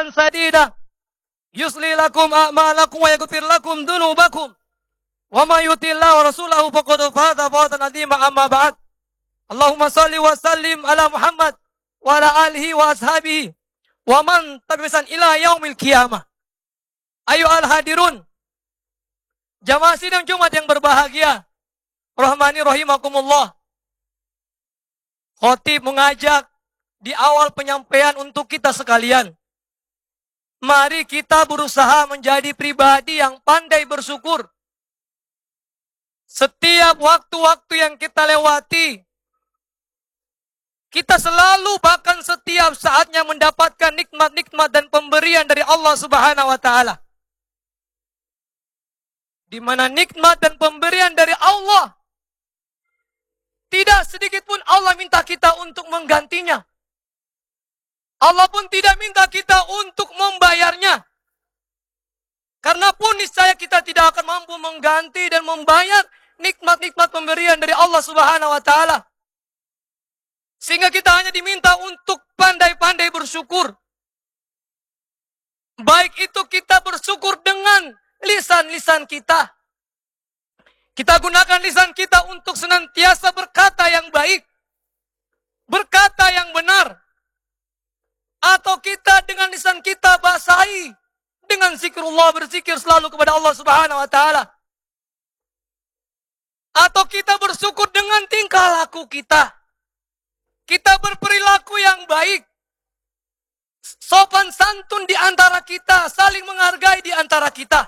fawzan sadida. Yusli lakum a'malakum wa yaghfir lakum dhunubakum. Wa may yuti'illah wa rasulahu faqad faza fawzan 'azima amma ba'd. Allahumma salli wa sallim ala Muhammad wa ala alihi wa ashabihi wa man tabi'an ila yaumil qiyamah. Ayo al-hadirun. Jamaah sidang Jumat yang berbahagia. Rahmani rahimakumullah. Khatib mengajak di awal penyampaian untuk kita sekalian. Mari kita berusaha menjadi pribadi yang pandai bersyukur. Setiap waktu-waktu yang kita lewati, kita selalu bahkan setiap saatnya mendapatkan nikmat-nikmat dan pemberian dari Allah Subhanahu wa taala. Di mana nikmat dan pemberian dari Allah, tidak sedikit pun Allah minta kita untuk menggantinya. Allah pun tidak minta kita untuk membayarnya. Karena pun niscaya kita tidak akan mampu mengganti dan membayar nikmat-nikmat pemberian dari Allah Subhanahu wa taala. Sehingga kita hanya diminta untuk pandai-pandai bersyukur. Baik itu kita bersyukur dengan lisan-lisan kita. Kita gunakan lisan kita untuk senantiasa berkata yang baik. Berkata yang benar. Atau kita dengan lisan kita basahi dengan zikrullah, berzikir selalu kepada Allah Subhanahu wa taala. Atau kita bersyukur dengan tingkah laku kita. Kita berperilaku yang baik. Sopan santun di antara kita, saling menghargai di antara kita.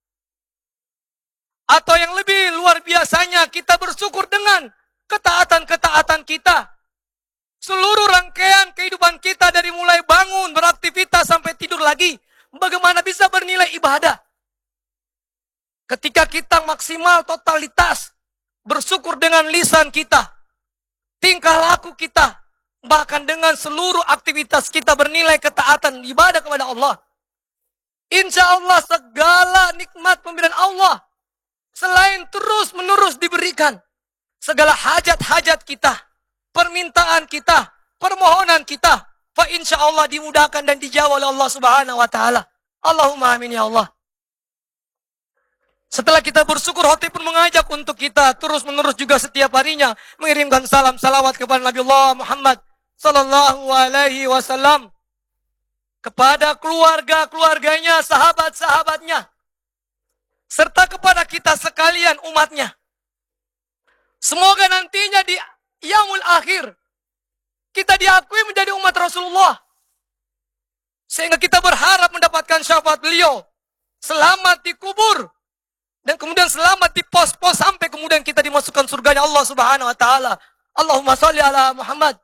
Atau yang lebih luar biasanya, kita bersyukur dengan ketaatan-ketaatan kita. Seluruh rangkaian kehidupan kita dari mulai bangun, beraktivitas sampai tidur lagi. Bagaimana bisa bernilai ibadah? Ketika kita maksimal totalitas, bersyukur dengan lisan kita, tingkah laku kita, bahkan dengan seluruh aktivitas kita bernilai ketaatan ibadah kepada Allah. Insya Allah segala nikmat pemberian Allah, selain terus menerus diberikan, segala hajat-hajat kita, permintaan kita, permohonan kita, fa insya Allah dimudahkan dan dijawab oleh Allah Subhanahu wa taala. Allahumma amin ya Allah. Setelah kita bersyukur, hati pun mengajak untuk kita terus-menerus juga setiap harinya mengirimkan salam salawat kepada Nabi Allah Muhammad sallallahu alaihi wasallam, kepada keluarga-keluarganya, sahabat-sahabatnya, serta kepada kita sekalian umatnya. Semoga nantinya di yaumul akhir kita diakui menjadi umat Rasulullah, sehingga kita berharap mendapatkan syafaat beliau, selamat di kubur, dan kemudian selamat di pos-pos sampai kemudian kita dimasukkan surganya Allah Subhanahu wa taala. Allahumma sholli ala Muhammad.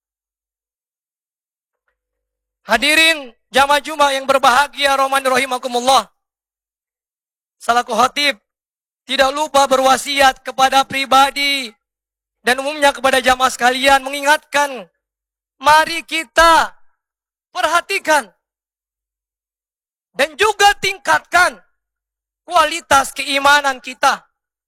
Hadirin jamaah Jumat yang berbahagia, rahmani rahimakumullah. Salaku khatib tidak lupa berwasiat kepada pribadi dan umumnya kepada jamaah sekalian, mengingatkan, mari kita perhatikan dan juga tingkatkan kualitas keimanan kita.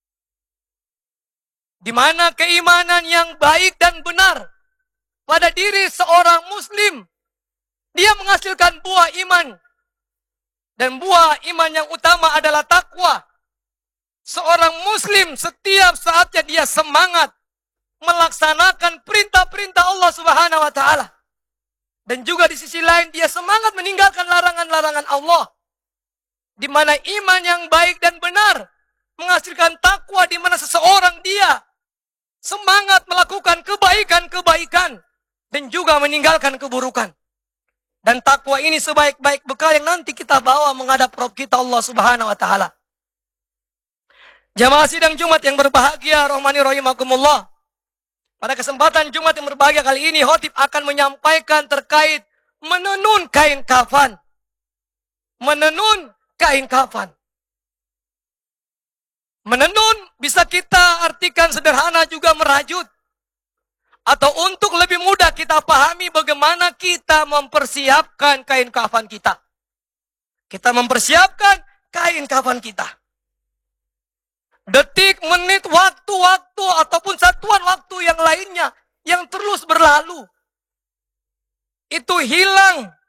Di mana keimanan yang baik dan benar pada diri seorang muslim, dia menghasilkan buah iman. Dan buah iman yang utama adalah takwa. Seorang muslim setiap saatnya dia semangat melaksanakan perintah-perintah Allah Subhanahu wa taala. Dan juga di sisi lain dia semangat meninggalkan larangan-larangan Allah. Di mana iman yang baik dan benar menghasilkan takwa, di mana seseorang dia semangat melakukan kebaikan-kebaikan dan juga meninggalkan keburukan. Dan takwa ini sebaik-baik bekal yang nanti kita bawa menghadap Rabb kita Allah Subhanahu wa taala. Jamaah sidang Jumat yang berbahagia, rahmani rahimakumullah. Pada kesempatan Jumat yang berbahagia kali ini, khatib akan menyampaikan terkait menenun kain kafan. Menenun kain kafan. Menenun bisa kita artikan sederhana juga merajut. Atau untuk lebih mudah kita pahami bagaimana kita mempersiapkan kain kafan kita. Kita mempersiapkan kain kafan kita. Detik, menit, waktu-waktu ataupun satuan waktu yang lainnya yang terus berlalu. Itu hilang